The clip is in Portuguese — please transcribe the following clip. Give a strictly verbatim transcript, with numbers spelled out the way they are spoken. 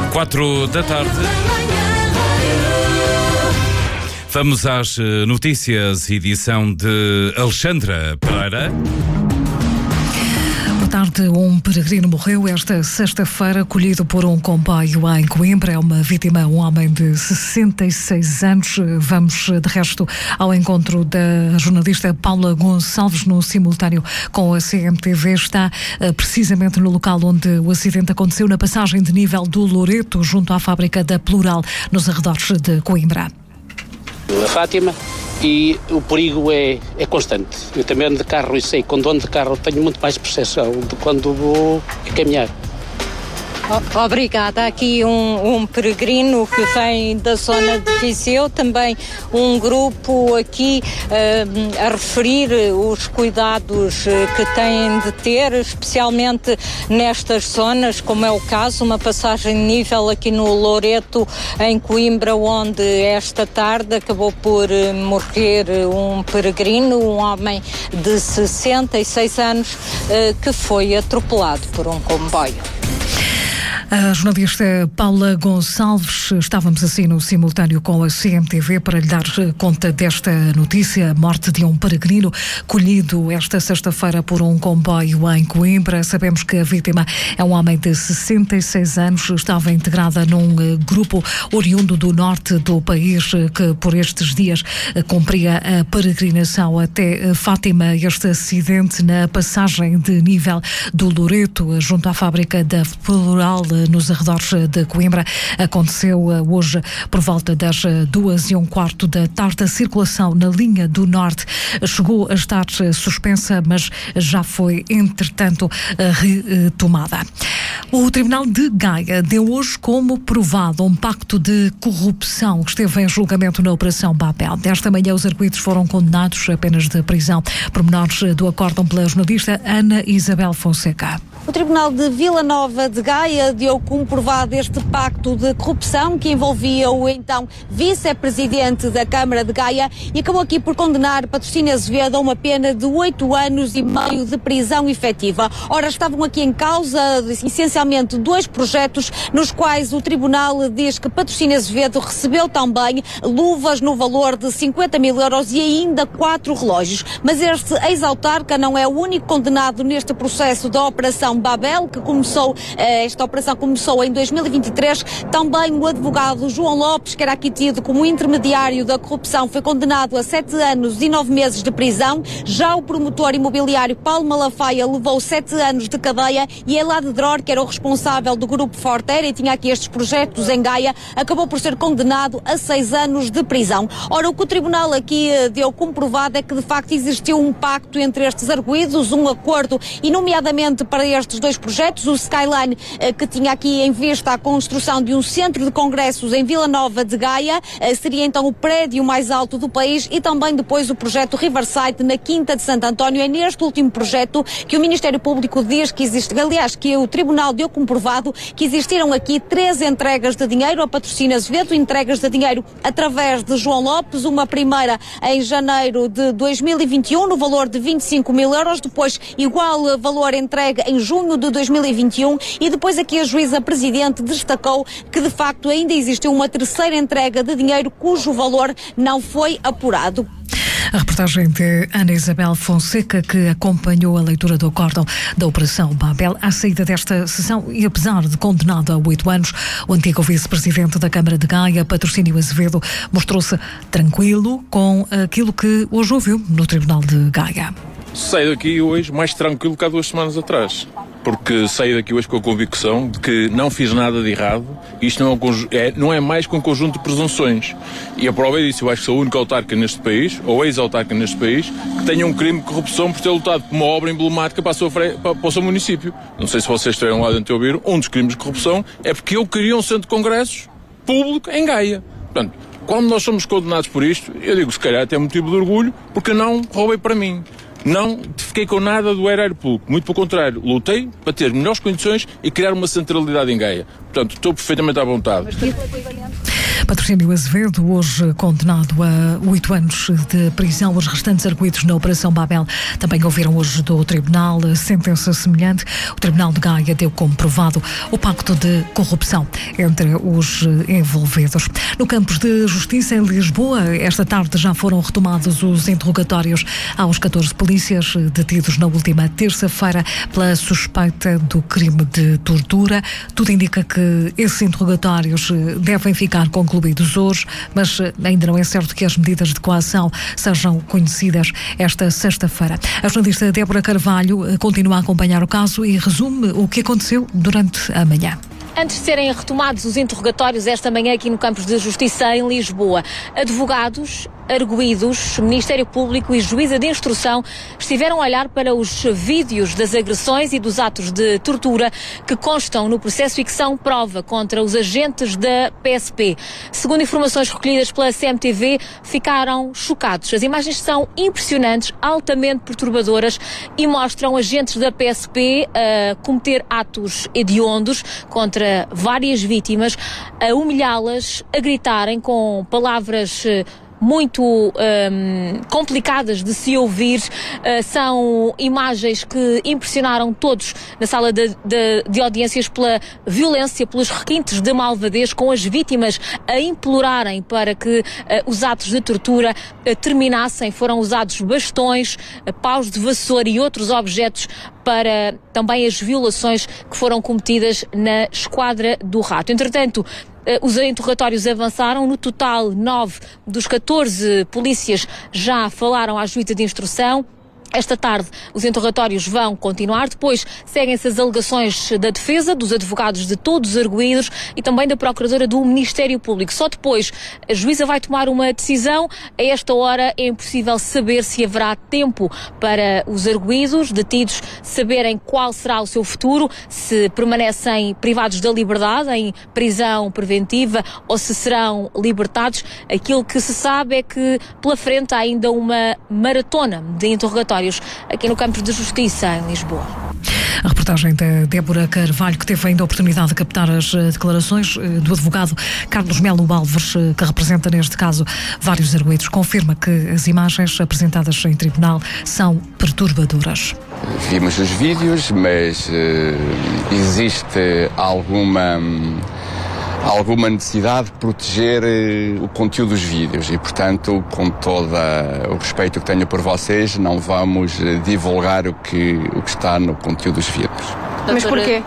Quatro da tarde. Vamos às notícias, edição de Alexandra Pereira. Boa tarde. Um peregrino morreu esta sexta-feira, colhido por um comboio em Coimbra. É uma vítima, um homem de sessenta e seis anos. Vamos, de resto, ao encontro da jornalista Paula Gonçalves, no simultâneo com a C M T V. Está uh, precisamente no local onde o acidente aconteceu, na passagem de nível do Loreto, junto à fábrica da Plural, nos arredores de Coimbra. A Fátima, e o perigo é, é constante. Eu também ando de carro e sei, quando ando de carro tenho muito mais percepção de quando vou caminhar. Obrigada. Aqui um, um peregrino que vem da zona de Viseu, também um grupo aqui uh, a referir os cuidados que têm de ter, especialmente nestas zonas, como é o caso, uma passagem de nível aqui no Loreto, em Coimbra, onde esta tarde acabou por morrer um peregrino, um homem de sessenta e seis anos, uh, que foi atropelado por um comboio. A jornalista Paula Gonçalves, estávamos assim no simultâneo com a C M T V para lhe dar conta desta notícia, a morte de um peregrino colhido esta sexta-feira por um comboio em Coimbra. Sabemos que a vítima é um homem de sessenta e seis anos, estava integrada num grupo oriundo do norte do país que por estes dias cumpria a peregrinação até Fátima. Este acidente na passagem de nível do Loreto, junto à fábrica da Plural, nos arredores de Coimbra, aconteceu hoje por volta das duas e um quarto da tarde. A circulação na linha do norte chegou a estar suspensa, mas já foi, entretanto, retomada. O Tribunal de Gaia deu hoje como provado um pacto de corrupção que esteve em julgamento na Operação Babel. Desta manhã, os arguidos foram condenados a penas de prisão. Pormenores do acórdão pela jornalista Ana Isabel Fonseca. O Tribunal de Vila Nova de Gaia deu como provado este pacto de corrupção que envolvia o então vice-presidente da Câmara de Gaia e acabou aqui por condenar Patrocínio Azevedo a uma pena de oito anos e meio de prisão efetiva. Ora, estavam aqui em causa essencialmente dois projetos nos quais o Tribunal diz que Patrocínio Azevedo recebeu também luvas no valor de cinquenta mil euros e ainda quatro relógios. Mas este ex-autarca não é o único condenado neste processo da Operação Babel, que começou, esta operação começou em dois mil e vinte e três. Também o advogado João Lopes, que era aqui tido como intermediário da corrupção, foi condenado a sete anos e nove meses de prisão. Já o promotor imobiliário Paulo Malafaia levou sete anos de cadeia e Elade Dror, que era o responsável do Grupo Forteira e tinha aqui estes projetos em Gaia, acabou por ser condenado a seis anos de prisão. Ora, o que o tribunal aqui deu como provado é que de facto existiu um pacto entre estes arguidos, um acordo, e nomeadamente para estes dois projetos, o Skyline, que tinha aqui em vista a construção de um centro de congressos em Vila Nova de Gaia, seria então o prédio mais alto do país, e também depois o projeto Riverside na Quinta de Santo António. É neste último projeto que o Ministério Público diz que existe, aliás, que o Tribunal deu como provado que existiram aqui três entregas de dinheiro a Patrocínio Azevedo, entregas de dinheiro através de João Lopes, uma primeira em janeiro de dois mil e vinte e um no valor de vinte e cinco mil euros, depois igual valor entregue em junho de dois mil e vinte e um, e depois aqui a juíza presidente destacou que de facto ainda existiu uma terceira entrega de dinheiro cujo valor não foi apurado. A reportagem de Ana Isabel Fonseca, que acompanhou a leitura do acórdão da Operação Babel. À saída desta sessão, e apesar de condenado a oito anos, o antigo vice-presidente da Câmara de Gaia, Patrocínio Azevedo, mostrou-se tranquilo com aquilo que hoje ouviu no Tribunal de Gaia. Saio daqui hoje mais tranquilo que há duas semanas atrás, porque saio daqui hoje com a convicção de que não fiz nada de errado. Isto não é, um, é, não é mais que um conjunto de presunções. E a prova disso, eu acho que sou o único autarca neste país, ou ex-autarca neste país, que tenha um crime de corrupção por ter lutado por uma obra emblemática para, a sua, para, para o seu município. Não sei se vocês estiveram lá dentro e ouviram, um dos crimes de corrupção é porque eu queria um centro de congressos público em Gaia. Portanto, quando nós somos condenados por isto, eu digo, se calhar até é motivo de orgulho, porque não roubei para mim. Não fiquei com nada do erário público, muito pelo contrário, lutei para ter melhores condições e criar uma centralidade em Gaia. Portanto, estou perfeitamente à vontade. Patrocínio Azevedo, hoje condenado a oito anos de prisão. Os restantes arguidos na Operação Babel também ouviram hoje do Tribunal sentença semelhante. O Tribunal de Gaia deu como provado o pacto de corrupção entre os envolvidos. No Campos de Justiça, em Lisboa, esta tarde já foram retomados os interrogatórios aos catorze polícias detidos na última terça-feira pela suspeita do crime de tortura. Tudo indica que esses interrogatórios devem ficar concluídos hoje, mas ainda não é certo que as medidas de coação sejam conhecidas esta sexta-feira. A jornalista Débora Carvalho continua a acompanhar o caso e resume o que aconteceu durante a manhã. Antes de serem retomados os interrogatórios esta manhã aqui no Campos de Justiça em Lisboa, advogados, arguidos, Ministério Público e Juíza de Instrução estiveram a olhar para os vídeos das agressões e dos atos de tortura que constam no processo e que são prova contra os agentes da P S P. Segundo informações recolhidas pela C M T V, ficaram chocados. As imagens são impressionantes, altamente perturbadoras e mostram agentes da P S P a cometer atos hediondos contra várias vítimas, a humilhá-las, a gritarem com palavras muito um, complicadas de se ouvir. Uh, são imagens que impressionaram todos na sala de, de, de audiências pela violência, pelos requintes de malvadez, com as vítimas a implorarem para que uh, os atos de tortura uh, terminassem. Foram usados bastões, uh, paus de vassoura e outros objetos para também as violações que foram cometidas na Esquadra do Rato. Entretanto, os interrogatórios avançaram. No total, nove dos catorze polícias já falaram à Juíza de Instrução. Esta tarde os interrogatórios vão continuar, depois seguem-se as alegações da defesa, dos advogados de todos os arguidos e também da Procuradora do Ministério Público. Só depois a juíza vai tomar uma decisão. A esta hora é impossível saber se haverá tempo para os arguidos detidos saberem qual será o seu futuro, se permanecem privados da liberdade, em prisão preventiva, ou se serão libertados. Aquilo que se sabe é que pela frente há ainda uma maratona de interrogatórios aqui no Campos de Justiça, em Lisboa. A reportagem da Débora Carvalho, que teve ainda a oportunidade de captar as declarações do advogado Carlos Melo Alves, que representa neste caso vários arguidos, confirma que as imagens apresentadas em tribunal são perturbadoras. Vimos os vídeos, mas uh, existe alguma... alguma necessidade de proteger uh, o conteúdo dos vídeos e, portanto, com todo o respeito que tenho por vocês, não vamos uh, divulgar o que, o que está no conteúdo dos vídeos. Mas porquê?